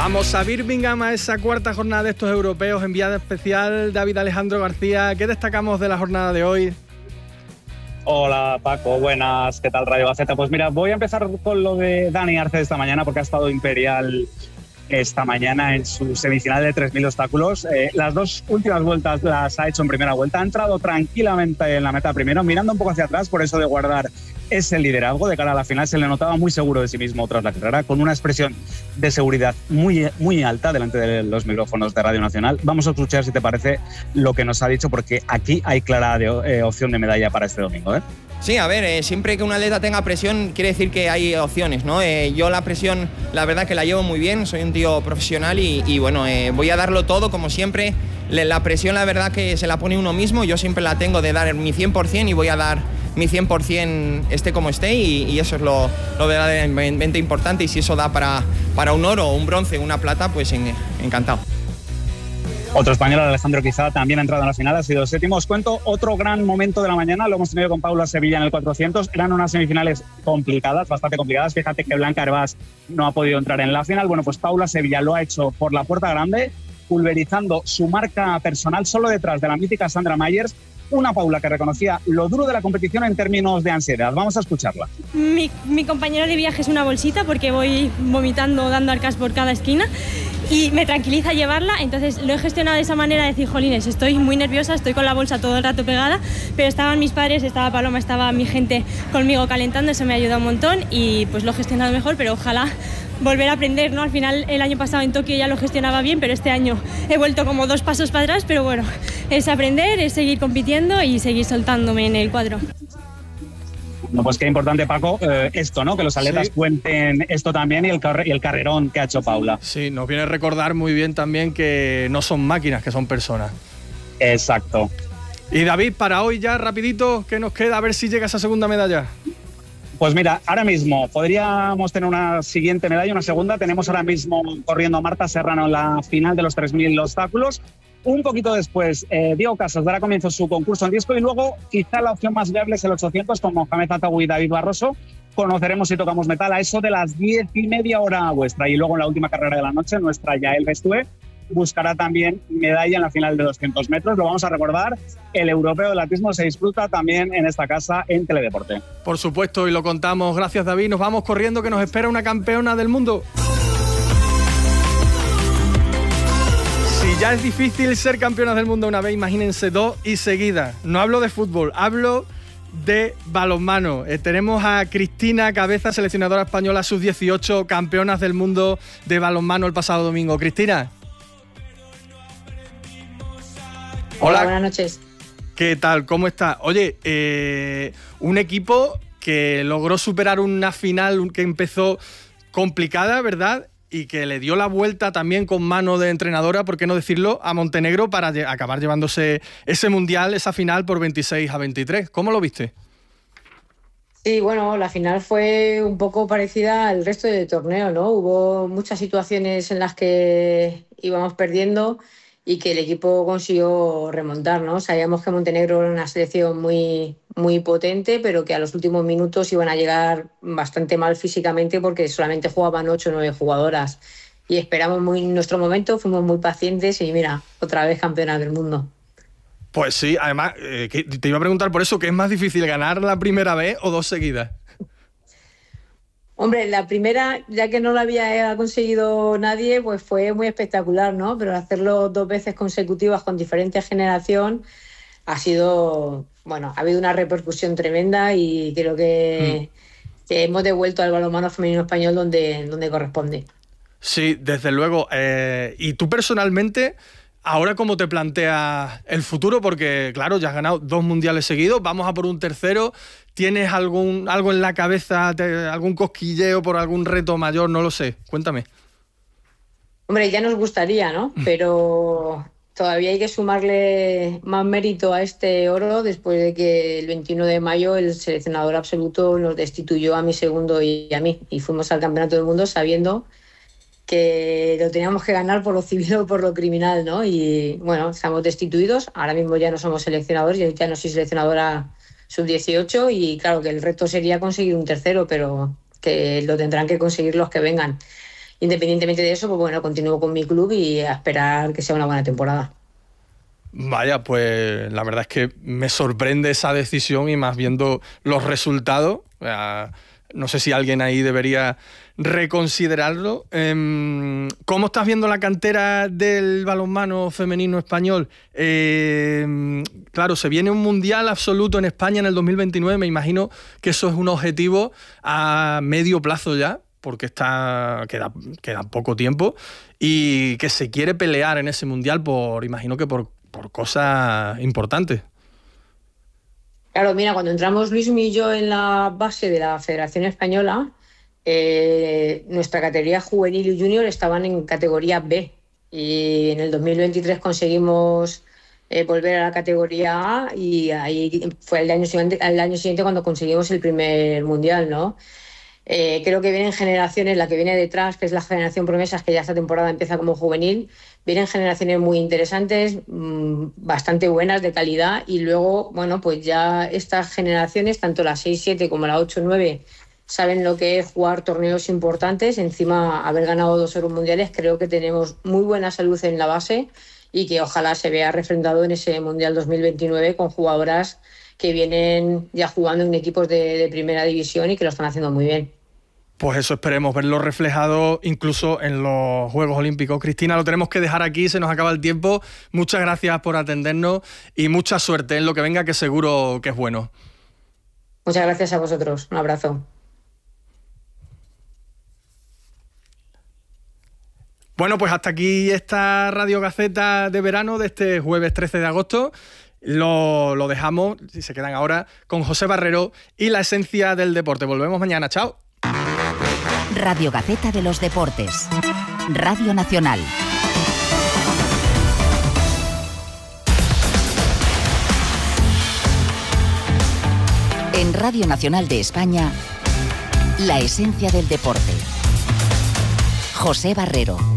Vamos a Birmingham, a esa cuarta jornada de estos europeos. Enviada especial David Alejandro García. ¿Qué destacamos de la jornada de hoy? Hola Paco, buenas, ¿qué tal Radio Gaceta? Pues mira, voy a empezar con lo de Dani Arce esta mañana porque ha estado imperial esta mañana en su semifinal de 3.000 obstáculos. Las dos últimas vueltas las ha hecho en primera vuelta, ha entrado tranquilamente en la meta primero, mirando un poco hacia atrás, por eso de guardar ese liderazgo de cara a la final. Se le notaba muy seguro de sí mismo tras la carrera, con una expresión de seguridad muy, muy alta delante de los micrófonos de Radio Nacional. Vamos a escuchar, si te parece, lo que nos ha dicho, porque aquí hay clara opción de medalla para este domingo, ¿eh? Sí, a ver, siempre que un atleta tenga presión quiere decir que hay opciones, ¿no? Yo la presión, la verdad que la llevo muy bien, soy un tío profesional y bueno, voy a darlo todo como siempre. La presión, la verdad que se la pone uno mismo, yo siempre la tengo de dar mi 100% y voy a dar mi 100% esté como esté y eso es lo verdaderamente importante, y si eso da para un oro, un bronce, una plata, pues encantado. Otro español, Alejandro Quizá, también ha entrado en la final, ha sido séptimo. Os cuento otro gran momento de la mañana, lo hemos tenido con Paula Sevilla en el 400. Eran unas semifinales complicadas, bastante complicadas. Fíjate que Blanca Hervás no ha podido entrar en la final. Bueno, pues Paula Sevilla lo ha hecho por la puerta grande, pulverizando su marca personal solo detrás de la mítica Sandra Myers. Una Paula que reconocía lo duro de la competición en términos de ansiedad. Vamos a escucharla. Mi compañero de viaje es una bolsita porque voy vomitando, dando arcas por cada esquina, y me tranquiliza llevarla, entonces lo he gestionado de esa manera, de decir, jolines, estoy muy nerviosa, estoy con la bolsa todo el rato pegada, pero estaban mis padres, estaba Paloma, estaba mi gente conmigo calentando, eso me ha ayudado un montón y pues lo he gestionado mejor, pero ojalá volver a aprender, ¿no? Al final el año pasado en Tokio ya lo gestionaba bien, pero este año he vuelto como 2 pasos para atrás, pero bueno, es aprender, es seguir compitiendo y seguir soltándome en el cuadro. No, pues qué importante, Paco, esto, ¿no? Que los atletas cuenten esto también y el carrerón que ha hecho Paula. Sí, nos viene a recordar muy bien también que no son máquinas, que son personas. Exacto. Y David, para hoy ya, rapidito, ¿qué nos queda? A ver si llega esa segunda medalla. Pues mira, ahora mismo podríamos tener una siguiente medalla, una segunda. Tenemos ahora mismo corriendo a Marta Serrano en la final de los 3.000 obstáculos. Un poquito después, Diego Casas dará comienzo su concurso en disco y luego quizá la opción más viable es el 800 con Mohamed Atawi y David Barroso. Conoceremos si tocamos metal a eso de las 10:30 hora vuestra. Y luego en la última carrera de la noche, nuestra Yael Bestúe buscará también medalla en la final de 200 metros. Lo vamos a recordar, el europeo del atletismo se disfruta también en esta casa en Teledeporte. Por supuesto, y lo contamos. Gracias, David. Nos vamos corriendo, que nos espera una campeona del mundo. Si ya es difícil ser campeonas del mundo una vez, imagínense 2 y seguidas. No hablo de fútbol, hablo de balonmano. Tenemos a Cristina Cabeza, seleccionadora española sub-18, campeonas del mundo de balonmano el pasado domingo. Cristina. Hola, buenas noches. ¿Qué tal? ¿Cómo estás? Oye, un equipo que logró superar una final que empezó complicada, ¿verdad? Y que le dio la vuelta también con mano de entrenadora, ¿por qué no decirlo?, a Montenegro para acabar llevándose ese mundial, esa final por 26-23. ¿Cómo lo viste? Sí, bueno, la final fue un poco parecida al resto del torneo, ¿no? Hubo muchas situaciones en las que íbamos perdiendo y que el equipo consiguió remontar, ¿no? Sabíamos que Montenegro era una selección muy, muy potente, pero que a los últimos minutos iban a llegar bastante mal físicamente porque solamente jugaban 8 o 9 jugadoras. Y esperamos muy nuestro momento, fuimos muy pacientes y mira, otra vez campeonas del mundo. Pues sí, además, te iba a preguntar por eso, ¿qué es más difícil, ganar la primera vez o 2 seguidas? Hombre, la primera, ya que no la había conseguido nadie, pues fue muy espectacular, ¿no? Pero hacerlo 2 veces consecutivas con diferente generación ha sido, bueno, ha habido una repercusión tremenda y creo que hemos devuelto al balonmano femenino español donde corresponde. Sí, desde luego. ¿Y tú personalmente, ahora cómo te planteas el futuro? Porque, claro, ya has ganado 2 mundiales seguidos, vamos a por un tercero. ¿Tienes algo en la cabeza, algún cosquilleo por algún reto mayor? No lo sé, cuéntame. Hombre, ya nos gustaría, ¿no? Pero todavía hay que sumarle más mérito a este oro después de que el 21 de mayo el seleccionador absoluto nos destituyó a mi segundo y a mí. Y fuimos al Campeonato del Mundo sabiendo que lo teníamos que ganar por lo civil o por lo criminal, ¿no? Y bueno, estamos destituidos. Ahora mismo ya no somos seleccionadores, yo ya no soy seleccionadora sub-18 y claro que el reto sería conseguir un tercero, pero que lo tendrán que conseguir los que vengan. independientemente de eso, pues bueno, continúo con mi club y a esperar que sea una buena temporada. Vaya, pues la verdad es que me sorprende esa decisión y más viendo los resultados. No sé si alguien ahí debería reconsiderarlo. ¿Cómo estás viendo la cantera del balonmano femenino español? Claro, se viene un mundial absoluto en España en el 2029. Me imagino que eso es un objetivo a medio plazo ya, porque queda poco tiempo, y que se quiere pelear en ese mundial imagino que por cosas importantes. Claro, mira, cuando entramos Luismi y yo en la base de la Federación Española, nuestra categoría juvenil y junior estaban en categoría B, y en el 2023 conseguimos volver a la categoría A, y ahí fue el año siguiente cuando conseguimos el primer mundial, ¿no? Creo que vienen generaciones, la que viene detrás, que es la generación promesas, que ya esta temporada empieza como juvenil, vienen generaciones muy interesantes, bastante buenas, de calidad, y luego, bueno, pues ya estas generaciones, tanto la 6-7 como la 8-9, saben lo que es jugar torneos importantes. Encima, haber ganado 2 Euros mundiales, creo que tenemos muy buena salud en la base y que ojalá se vea refrendado en ese Mundial 2029 con jugadoras que vienen ya jugando en equipos de primera división y que lo están haciendo muy bien. Pues eso, esperemos verlo reflejado incluso en los Juegos Olímpicos. Cristina, lo tenemos que dejar aquí, se nos acaba el tiempo. Muchas gracias por atendernos y mucha suerte en lo que venga, que seguro que es bueno. Muchas gracias a vosotros. Un abrazo. Bueno, pues hasta aquí esta Radio Gaceta de verano de este jueves 13 de agosto. Lo dejamos, si se quedan ahora, con José Barrero y la esencia del deporte. Volvemos mañana. Chao. Radio Gaceta de los Deportes. Radio Nacional. En Radio Nacional de España, la esencia del deporte. José Barrero.